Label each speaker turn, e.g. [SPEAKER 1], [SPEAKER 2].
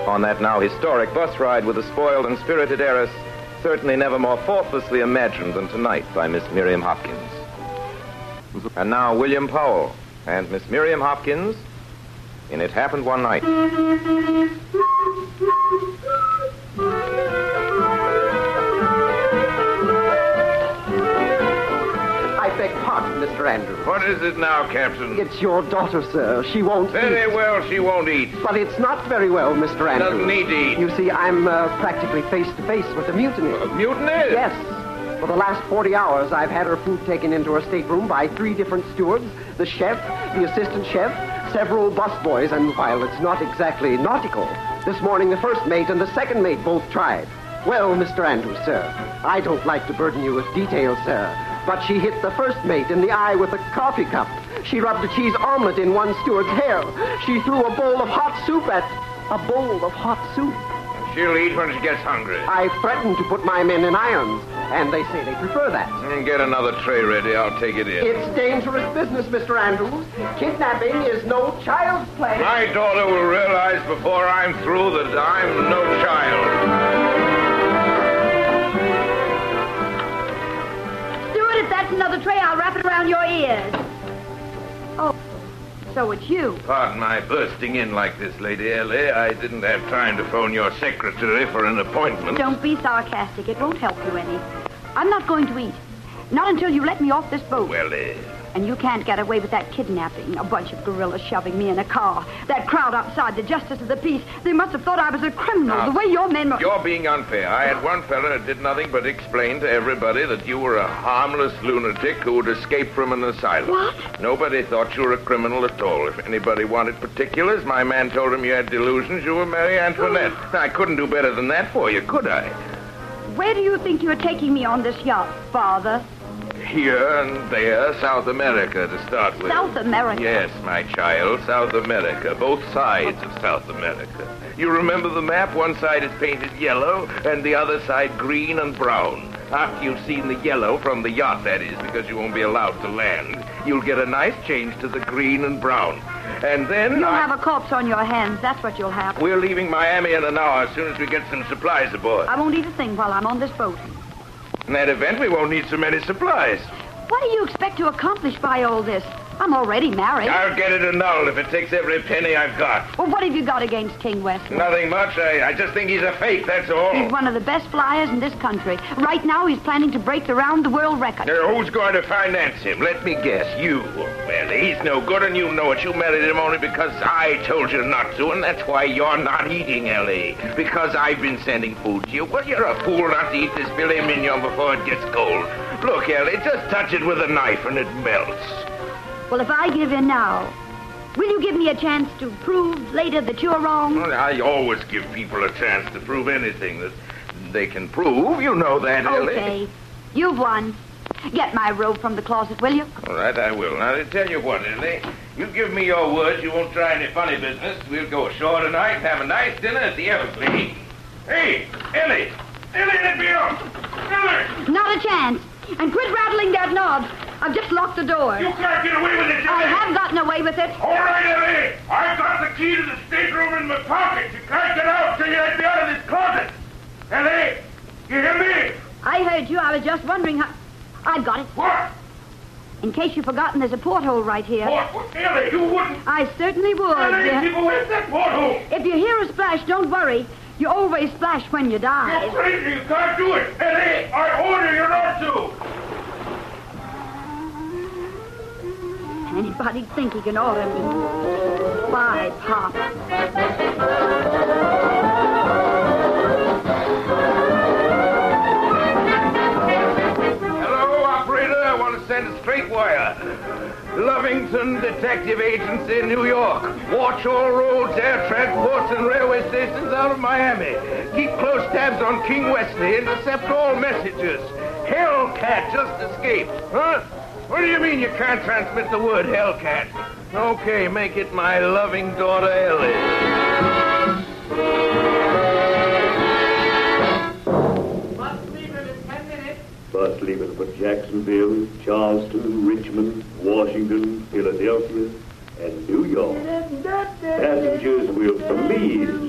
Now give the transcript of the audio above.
[SPEAKER 1] on that now historic bus ride with the spoiled and spirited heiress, certainly never more thoughtlessly imagined than tonight by Miss Miriam Hopkins. And now William Powell and Miss Miriam Hopkins in It Happened One Night.
[SPEAKER 2] I beg pardon, Mr. Andrews.
[SPEAKER 3] What is it now, Captain?
[SPEAKER 2] It's your daughter, sir. She won't
[SPEAKER 3] Very
[SPEAKER 2] eat.
[SPEAKER 3] well, she won't eat.
[SPEAKER 2] But it's not very well, Mr. Andrews.
[SPEAKER 3] Doesn't need to eat.
[SPEAKER 2] You see, I'm practically face-to-face with a mutiny.
[SPEAKER 3] A mutiny?
[SPEAKER 2] Yes. For the last 40 hours, I've had her food taken into her stateroom by 3 different stewards, the chef, the assistant chef, several busboys, and while it's not exactly nautical, this morning the first mate and the second mate both tried. Well, Mr. Andrews, sir, I don't like to burden you with details, sir, but she hit the first mate in the eye with a coffee cup. She rubbed a cheese omelet in one steward's hair. She threw a bowl of hot soup at... A bowl of hot soup.
[SPEAKER 3] She'll eat when she gets hungry.
[SPEAKER 2] I threatened to put my men in irons, and they say they prefer that.
[SPEAKER 3] Get another tray ready. I'll take it in.
[SPEAKER 2] It's dangerous business, Mr. Andrews. Kidnapping is no child's play.
[SPEAKER 3] My daughter will realize before I'm through that I'm no child.
[SPEAKER 4] Stewart, if that's another tray, I'll wrap it around your ears. Oh, so it's you.
[SPEAKER 3] Pardon my bursting in like this, Lady Ellie. I didn't have time to phone your secretary for an appointment.
[SPEAKER 4] Don't be sarcastic. It won't help you any. I'm not going to eat. Not until you let me off this boat.
[SPEAKER 3] Well,
[SPEAKER 4] And you can't get away with that kidnapping. A bunch of gorillas shoving me in a car. That crowd outside, the justice of the peace. They must have thought I was a criminal.
[SPEAKER 3] Now,
[SPEAKER 4] the way your men were...
[SPEAKER 3] You're being unfair. I had one fella that did nothing but explain to everybody that you were a harmless lunatic who had escaped from an asylum.
[SPEAKER 4] What?
[SPEAKER 3] Nobody thought you were a criminal at all. If anybody wanted particulars, my man told him you had delusions. You were Marie Antoinette. I couldn't do better than that for you, could I?
[SPEAKER 4] Where do you think you're taking me on this yacht, Father?
[SPEAKER 3] Here and there, South America to start with.
[SPEAKER 4] South America?
[SPEAKER 3] Yes, my child, South America. Both sides of South America. You remember the map? One side is painted yellow and the other side green and brown. After you've seen the yellow from the yacht, that is, because you won't be allowed to land, you'll get a nice change to the green and brown. And then...
[SPEAKER 4] You'll have a corpse on your hands. That's what you'll have.
[SPEAKER 3] We're leaving Miami in an hour as soon as we get some supplies aboard.
[SPEAKER 4] I won't eat a thing while I'm on this boat.
[SPEAKER 3] In that event, we won't need so many supplies.
[SPEAKER 4] What do you expect to accomplish by all this? I'm already married.
[SPEAKER 3] I'll get it annulled if it takes every penny I've got.
[SPEAKER 4] Well, what have you got against King Wesley?
[SPEAKER 3] Nothing much. I just think he's a fake, that's all.
[SPEAKER 4] He's one of the best flyers in this country. Right now, he's planning to break the round-the-world record.
[SPEAKER 3] Now, who's going to finance him? Let me guess. You. Well, he's no good, and you know it. You married him only because I told you not to, and that's why you're not eating, Ellie. Because I've been sending food to you. Well, you're a fool not to eat this filet mignon before it gets cold. Look, Ellie, just touch it with a knife, and it melts.
[SPEAKER 4] Well, if I give in now, will you give me a chance to prove later that you're wrong?
[SPEAKER 3] Well, I always give people a chance to prove anything that they can prove. You know that, Ellie.
[SPEAKER 4] Okay. You've won. Get my robe from the closet, will you?
[SPEAKER 3] All right, I will. Now, to tell you what, Ellie, you give me your word you won't try any funny business. We'll go ashore tonight and have a nice dinner at the Everglades. Hey, Ellie! Ellie, let me out! Ellie!
[SPEAKER 4] Not a chance. And quit rattling that knob. I've just locked the door.
[SPEAKER 3] You can't get away with it, Ellie!
[SPEAKER 4] I have gotten away with it.
[SPEAKER 3] All right, Ellie! I've got the key to the stateroom in my pocket. You can't get out till you let me out of this closet. Ellie, you hear me?
[SPEAKER 4] I heard you. I was just wondering how... I've got it.
[SPEAKER 3] What?
[SPEAKER 4] In case you've forgotten, there's a porthole right here.
[SPEAKER 3] What? Ellie, you wouldn't...
[SPEAKER 4] I certainly would.
[SPEAKER 3] Ellie, where's that porthole?
[SPEAKER 4] If you hear a splash, don't worry. You always splash when you die.
[SPEAKER 3] You're crazy. You can't do it. Ellie, I order you not to.
[SPEAKER 4] Anybody'd think he can order me. Bye, Pop.
[SPEAKER 3] Hello, operator. I want to send a straight wire. Lovington Detective Agency, New York. Watch all roads, air transports, and railway stations out of Miami. Keep close tabs on King Wesley. Intercept all messages. Hellcat just escaped. Huh? What do you mean you can't transmit the word Hellcat? Okay, make it my loving daughter, Ellie.
[SPEAKER 5] Bus leaving in 10 minutes.
[SPEAKER 6] Bus leaving for Jacksonville, Charleston, Richmond, Washington, Philadelphia, and New York. Passengers will please